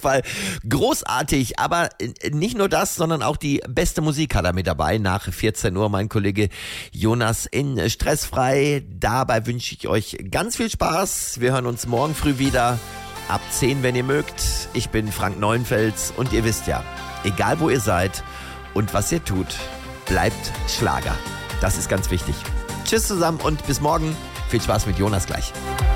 Fall großartig. Aber nicht nur das, sondern auch die beste Musik hat er mit dabei. Nach 14 Uhr mein Kollege Jonas in Stressfrei. Dabei wünsche ich euch ganz viel Spaß. Wir hören uns morgen früh wieder. Ab 10, wenn ihr mögt. Ich bin Frank Neuenfels und ihr wisst ja, egal wo ihr seid und was ihr tut, bleibt Schlager. Das ist ganz wichtig. Tschüss zusammen und bis morgen. Viel Spaß mit Jonas gleich.